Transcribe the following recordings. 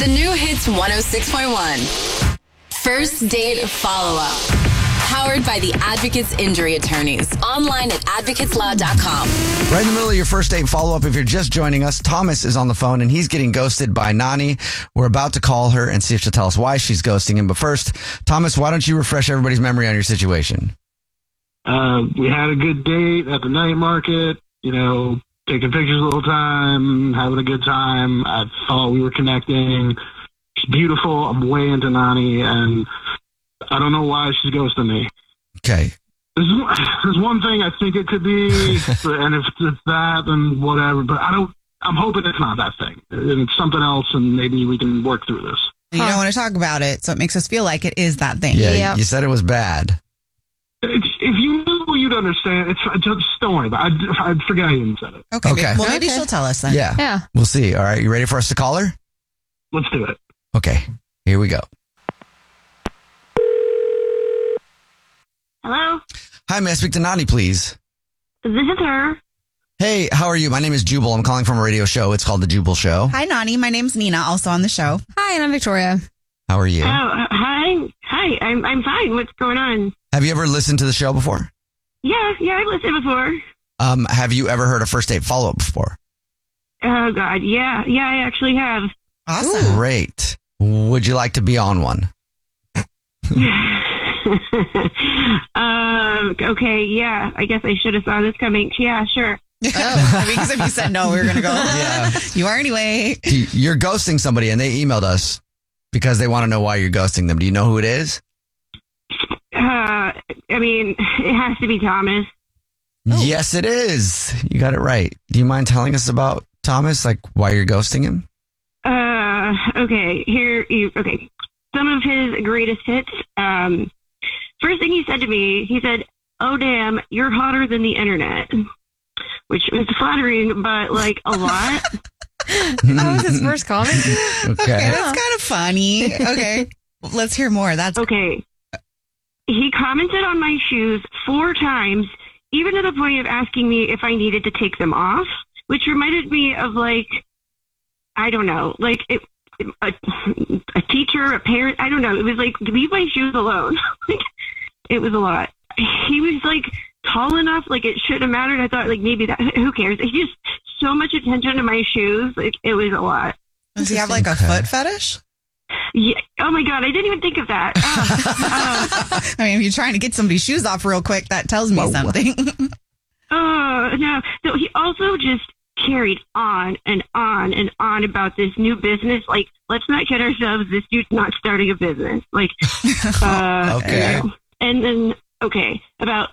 The new Hits 106.1. First Date Follow-Up. Powered by the Advocates Injury Attorneys. Online at advocateslaw.com. Right in the middle of your first date follow-up, if you're just joining us, Thomas is on the phone and he's getting ghosted by Nani. We're about to call her and see if she'll tell us why she's ghosting him. But first, Thomas, why don't you refresh everybody's memory on your situation? We had a good date at the night market, taking pictures the whole time, having a good time. I thought we were connecting. She's beautiful. I'm way into Nani, and I don't know why she's ghosting me. Okay. There's one thing I think it could be, and if it's that, then whatever. But I'm hoping it's not that thing. It's something else, and maybe we can work through this. You don't want to talk about it, so it makes us feel like it is that thing. Yeah, Yep. You said it was bad. If you knew, you'd understand. It's just don't worry about it. I forget I even said it. Okay. Well, maybe she'll tell us then. Yeah. We'll see. All right. You ready for us to call her? Let's do it. Okay. Here we go. Hello? Hi, may I speak to Nani, please? This is her. Hey, how are you? My name is Jubal. I'm calling from a radio show. It's called The Jubal Show. Hi, Nani. My name's Nina, also on the show. Hi, and I'm Victoria. How are you? Oh, hi. Hi, I'm fine. What's going on? Have you ever listened to the show before? Yeah, I've listened before. Have you ever heard a first date follow-up before? Oh, God. Yeah, I actually have. Awesome. Great. Would you like to be on one? Okay, yeah. I guess I should have saw this coming. Yeah, sure. Because if you said no, we were going to go, Yeah. You are anyway. You're ghosting somebody and they emailed us because they want to know why you're ghosting them. Do you know who it is? It has to be Thomas. Yes, it is. You got it right. Do you mind telling us about Thomas, like why you're ghosting him? Okay. Okay. Some of his greatest hits. First thing he said to me, he said, "Oh, damn, you're hotter than the internet," which was flattering, but like a lot. That was his first comment? Okay. That's kind of funny. Okay. Let's hear more. That's Okay. He commented on my shoes 4 times, even to the point of asking me if I needed to take them off, which reminded me of I don't know, a teacher, a parent. I don't know. It was like, leave my shoes alone. It was a lot. He was tall enough, it shouldn't have mattered. I thought maybe that, who cares? He just so much attention to my shoes. It was a lot. Does he have a foot fetish? Yeah. Oh my God. I didn't even think of that. If you're trying to get somebody's shoes off real quick, that tells me something. No. So he also just carried on and on and on about this new business. Let's not kid ourselves. This dude's not starting a business. Okay. And then, about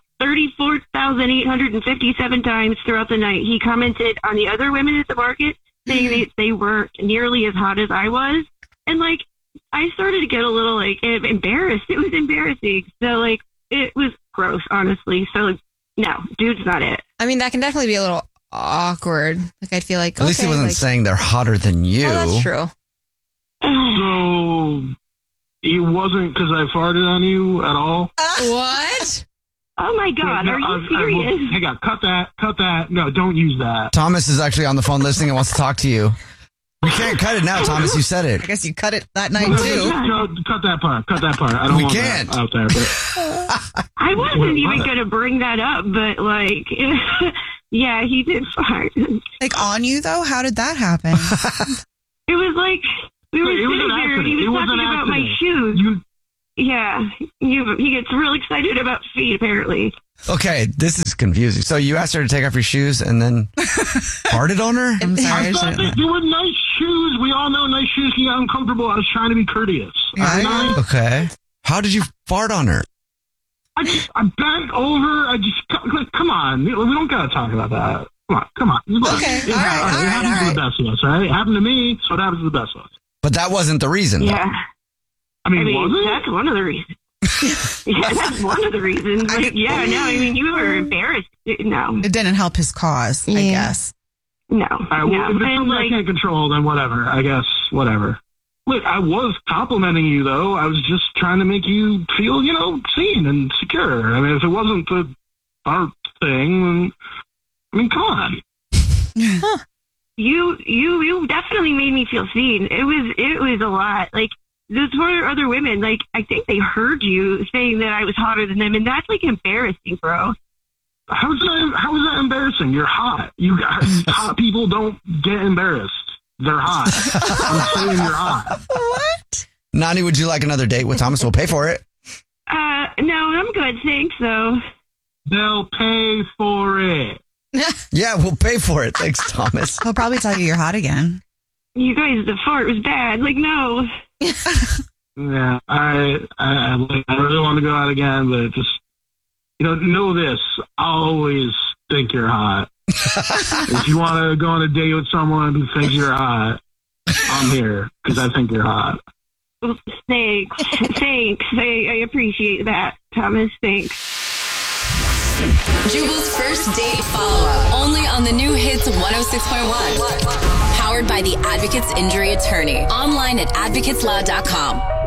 34,857 times throughout the night, he commented on the other women at the market, saying they weren't nearly as hot as I was. And I started to get a little embarrassed. It was embarrassing. So it was gross, honestly. So no, dude's not it. That can definitely be a little awkward. I feel like At least he wasn't saying they're hotter than you. Oh, that's true. So it wasn't because I farted on you at all? What? Oh my God, are you serious? Hang on, cut that. No, don't use that. Thomas is actually on the phone listening and wants to talk to you. We can't cut it now, Thomas. You said it. I guess you cut it that night, No, too. cut that part. I don't want can't. that out there. But I wasn't even going to bring that up, but yeah, he did fart. On you, though? How did that happen? It was we were sitting here and he was talking about my shoes. Yeah, he gets real excited about feet, apparently. Okay, this is confusing. So you asked her to take off your shoes and then farted on her? I'm sorry. I thought that you were nice shoes. We all know nice shoes can get uncomfortable. I was trying to be courteous. Okay. How did you fart on her? I bent over. Come on. We don't got to talk about that. Come on. Okay. It happens to the best of us, right? It happened to me, so it happens to the best of us. But that wasn't the reason. Yeah. Was it? That's one of the reasons. Yeah, that's one of the reasons. You were embarrassed. No. It didn't help his cause, I guess. No. All right, well, if it's something I can't control, then whatever. I guess, whatever. Look, I was complimenting you, though. I was just trying to make you feel, seen and secure. If it wasn't the art thing, then, come on. Yeah, you definitely made me feel seen. It was a lot. Like, those four other women, like, I think they heard you saying that I was hotter than them, and that's, like, embarrassing, bro. How is that embarrassing? You're hot. You guys, hot people don't get embarrassed. They're hot. I'm saying you're hot. What? Nani, would you like another date with Thomas? We'll pay for it. No, I'm good. Thanks, though. They'll pay for it. Yeah, we'll pay for it. Thanks, Thomas. He'll probably tell you you're hot again. You guys, the fart was bad. Like, no. Yeah, I really want to go out again, but just, know this. I'll always think you're hot. If you want to go on a date with someone who thinks you're hot, I'm here because I think you're hot. Well, thanks. I appreciate that, Thomas. Thanks. Jubal's first date follow-up. Only on the new hits 106.1. Powered by the Advocates Injury Attorney. Online at advocateslaw.com.